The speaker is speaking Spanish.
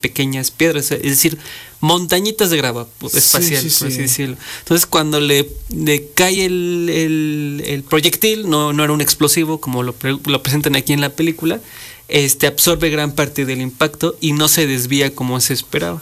pequeñas piedras, es decir, montañitas de grava espacial, por así decirlo. Entonces, cuando le cae el proyectil, no era un explosivo como lo presentan aquí en la película, absorbe gran parte del impacto y no se desvía como se esperaba.